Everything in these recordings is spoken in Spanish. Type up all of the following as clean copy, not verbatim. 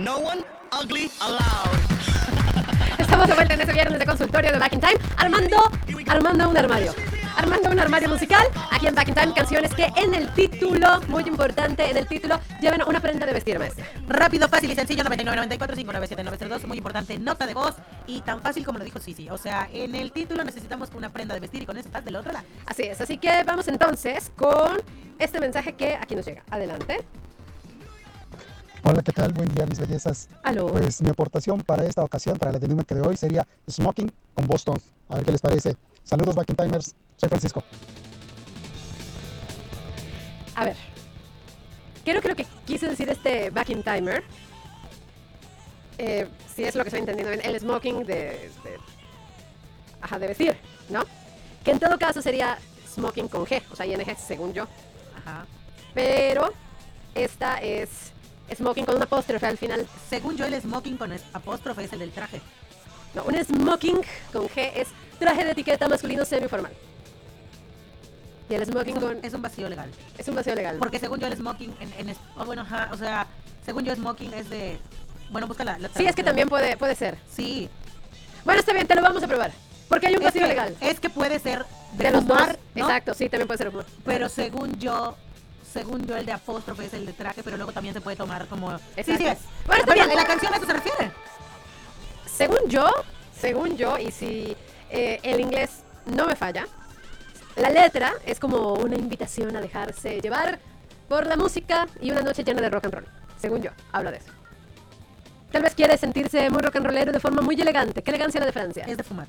No one ugly allowed. Estamos de vuelta en este viernes de consultorio de Back in Time, armando un armario. Armando un armario musical, aquí en Back in Time, canciones que en el título, muy importante, en el título, llevan una prenda de vestir, maestra. Rápido, fácil y sencillo, 9994-597-902, muy importante, nota de voz y tan fácil como lo dijo Sisi. O sea, en el título necesitamos una prenda de vestir y con eso estás del otro lado. Así es, así que vamos entonces con este mensaje que aquí nos llega. Adelante. Hola, ¿qué tal? Buen día, mis bellezas. Aló. Pues mi aportación para esta ocasión, para la dinámica de hoy, sería Smoking con Boston. A ver qué les parece. Saludos, Back in Timers. Soy Francisco. A ver, creo que lo que quiso decir este Back in Timer, si es lo que estoy entendiendo bien, el smoking de vestir, ¿no? Que en todo caso sería smoking con G, o sea, ING, según yo. Ajá. Pero esta es smoking con un apóstrofe al final. Según yo, el smoking con apóstrofe es el del traje. No, un smoking con G es traje de etiqueta masculino semiformal. Y el smoking Es un vacío legal. es un vacío legal. Porque según yo, el smoking, o sea, según yo, smoking es de... Bueno, busca la Sí, es que también puede ser. Sí. Bueno, está bien, te lo vamos a probar. Porque hay un vacío legal. Es que puede ser De los dos. fumar, ¿no? Exacto, sí, también puede ser humor. Pero según yo, el de apóstrofe es el de traje, pero luego también se puede tomar como... Exacto. Sí, es. Bueno, está Pero bien. en la canción a eso se refiere. Según yo, y si el inglés no me falla, la letra es como una invitación a dejarse llevar por la música y una noche llena de rock and roll. Según yo, habla de eso. Tal vez quiere sentirse muy rock and rollero de forma muy elegante. ¿Qué elegancia la de Francia? Es de fumar.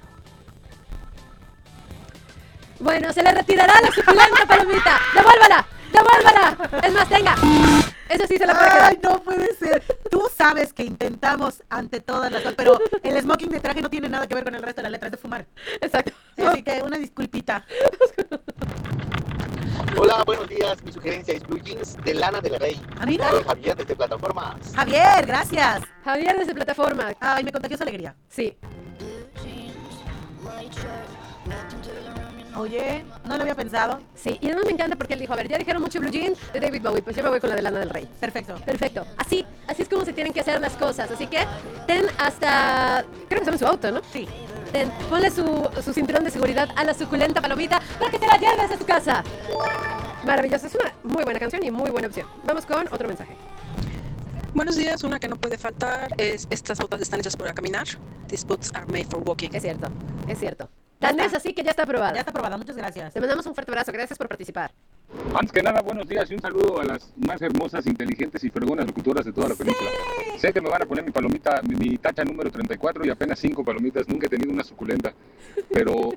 Bueno, se le retirará la suculenta palomita. ¡Devuélvala! ¡Devuélvala! Es más, tenga. Eso sí se la puede quedar. Ay, no puede ser. Tú sabes que intentamos ante todas las cosas, pero el smoking de traje no tiene nada que ver con el resto de la letra, es de fumar. Exacto. Así que una disculpita. Hola, buenos días. Mi sugerencia es Blue Jeans de Lana del Rey. Ah, mira. Soy Javier desde Plataformas. Javier, gracias. Javier desde plataforma. Ay, me contagió su alegría. Sí. Oye, no lo había pensado. Sí, y además me encanta porque él dijo, a ver, ya dijeron mucho Blue Jean de David Bowie, pues yo me voy con la de Lana del Rey. Perfecto. Perfecto. Así es como se tienen que hacer las cosas. Así que ten hasta... Creo que está en su auto, ¿no? Sí. Ponle su cinturón de seguridad a la suculenta palomita para que te la lleves a tu casa. Maravilloso. Es una muy buena canción y muy buena opción. Vamos con otro mensaje. Buenos días, una que no puede faltar es estas botas están hechas para caminar. These boots are made for walking. Es cierto, es cierto. Ya Tan está. es así que ya está aprobada. Ya está aprobada, muchas gracias. Te mandamos un fuerte abrazo. Gracias por participar. Antes que nada, buenos días y un saludo a las más hermosas, inteligentes y fregonas locutoras de toda la península. Sé que me van a poner mi palomita, mi tacha número 34 y apenas 5 palomitas. Nunca he tenido una suculenta, pero